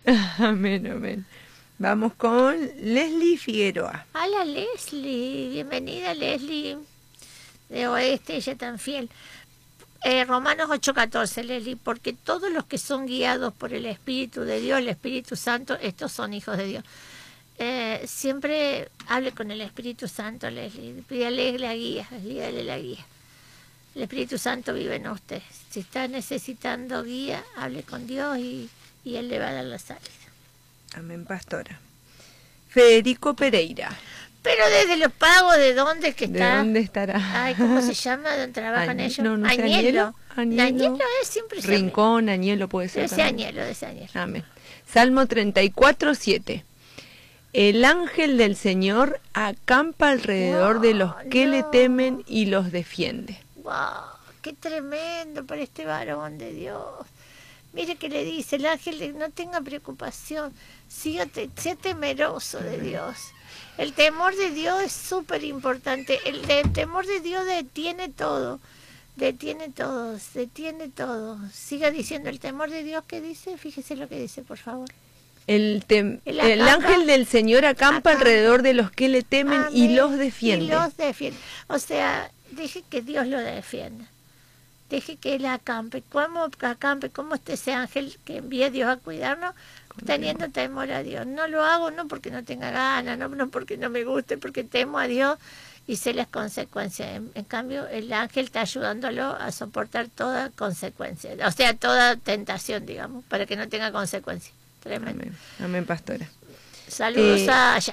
Amén, amén. Vamos con Leslie Figueroa. Hola Leslie, bienvenida Leslie de Oeste, ella tan fiel. Romanos 8:14, Leslie, porque todos los que son guiados por el Espíritu de Dios, el Espíritu Santo, estos son hijos de Dios. Siempre hable con el Espíritu Santo, Leslie, pídale la guía, dígale la guía. El Espíritu Santo vive en usted. Si está necesitando guía, hable con Dios y Él le va a dar la salida. Amén, pastora. Federico Pereira. Pero desde los pagos, ¿de dónde que está? ¿De dónde estará? Ay, ¿cómo se llama? ¿Dónde trabajan ellos? No sé, Añelo. Añelo. Añelo es siempre... Rincón, Añelo puede ser. De ese Añelo. Amén. Salmo 34:7. El ángel del Señor acampa alrededor de los que le temen y los defiende. ¡Wow! ¡Qué tremendo para este varón de Dios! Mire que le dice el ángel, no tenga preocupación, sea temeroso de Dios. El temor de Dios es súper importante. El temor de Dios detiene todo. Detiene todo. Siga diciendo el temor de Dios, ¿qué dice? Fíjese lo que dice, por favor. El ángel del Señor acampa alrededor de los que le temen. Amén. Y los defiende. O sea, deje que Dios lo defienda. Deje que Él acampe. ¿Cómo acampe? ¿Cómo está ese ángel que envía a Dios a cuidarnos? Teniendo temor a Dios. No lo hago no porque no tenga ganas, no porque no me guste, porque temo a Dios y sé las consecuencias. En cambio, el ángel está ayudándolo a soportar toda consecuencia. O sea, toda tentación, digamos, para que no tenga consecuencias. Tremendo. Amén, amén, pastora. Saludos a allá.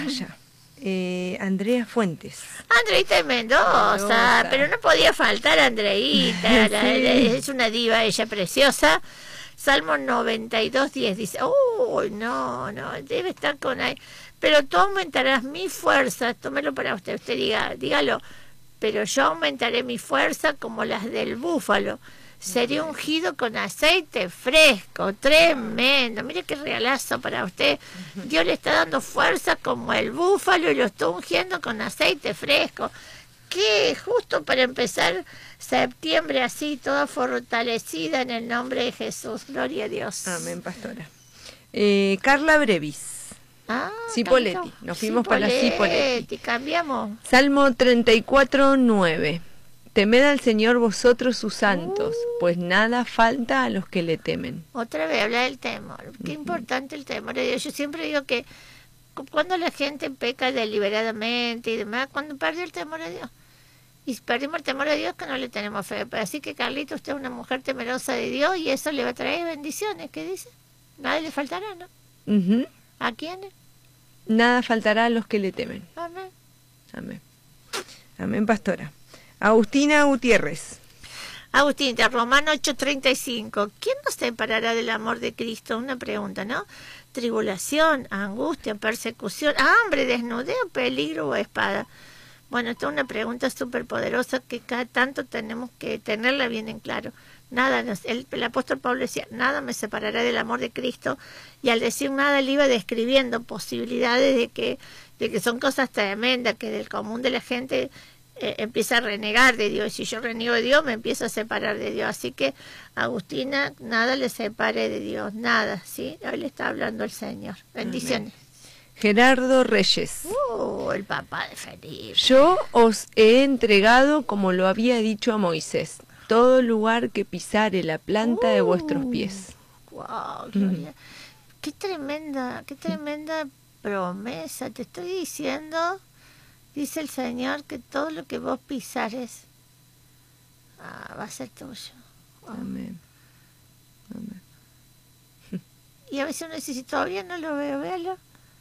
Andrea Fuentes. Andreita de Mendoza, pero no podía faltar Andreita, es una diva, ella preciosa. Salmo 92:10 dice, no, debe estar con ahí. Pero tú aumentarás mi fuerza, tómelo para usted dígalo. Pero yo aumentaré mi fuerza como las del búfalo. Seré ungido con aceite fresco, tremendo. Mire qué regalazo para usted. Dios le está dando fuerza como el búfalo y lo está ungiendo con aceite fresco. Que justo para empezar septiembre así, toda fortalecida en el nombre de Jesús. Gloria a Dios. Amén, pastora. Carla Brevis. Cipolletti. Nos fuimos para Cipolletti. Cambiamos. Salmo 34:9. Temed al Señor vosotros sus santos, pues nada falta a los que le temen. Otra vez habla del temor. Qué importante el temor de Dios. Yo siempre digo que cuando la gente peca deliberadamente y demás, cuando pierde el temor a Dios. Y perdimos el temor a Dios que no le tenemos fe. Así que Carlita, usted es una mujer temerosa de Dios y eso le va a traer bendiciones. ¿Qué dice? Nada le faltará, ¿no? ¿A quiénes? Nada faltará a los que le temen. Amén. Amén. Amén, pastora. Agustina Gutiérrez. Agustín, de Romano 8:35. ¿Quién nos separará del amor de Cristo? Una pregunta, ¿no? Tribulación, angustia, persecución, hambre, desnudez, peligro o espada. Bueno, esta es una pregunta súper poderosa que cada tanto tenemos que tenerla bien en claro. Nada, el apóstol Pablo decía, nada me separará del amor de Cristo, y al decir nada le iba describiendo posibilidades de que son cosas tremendas, que del común de la gente empieza a renegar de Dios. Si yo reniego de Dios, me empiezo a separar de Dios. Así que, Agustina, nada le separe de Dios, nada, ¿sí? Hoy le está hablando el Señor. Bendiciones. Amén. Gerardo Reyes. El papá de Felipe. Yo os he entregado, como lo había dicho a Moisés, todo lugar que pisare la planta de vuestros pies. Wow, Gloria. Qué tremenda promesa. Te estoy diciendo, dice el Señor, que todo lo que vos pisares va a ser tuyo. Wow. Amén. Amén. Y a veces uno dice, si todavía no lo veo, véalo.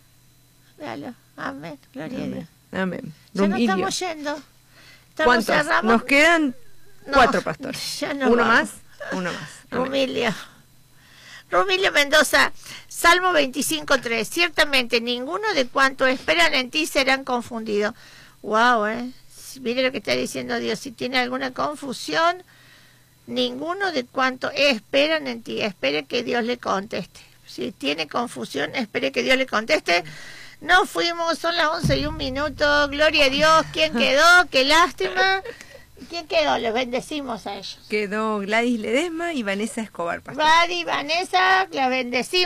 Amén. Gloria a Dios. Amén. Ya no estamos yendo. ¿Cuántos? Cerramos. Nos quedan 4, pastor. Uno más. Rumilio Mendoza, Salmo 25:3. Ciertamente ninguno de cuantos esperan en ti serán confundidos. Wow, mire lo que está diciendo Dios. Si tiene alguna confusión, ninguno de cuantos esperan en ti, espere que Dios le conteste. Si tiene confusión, espere que Dios le conteste. No fuimos, son las 11:01. Gloria a Dios. ¿Quién quedó? Qué lástima. ¿Quién quedó? Les bendecimos a ellos. Quedó Gladys Ledesma y Vanessa Escobar, pastor. Vanessa, la bendecimos.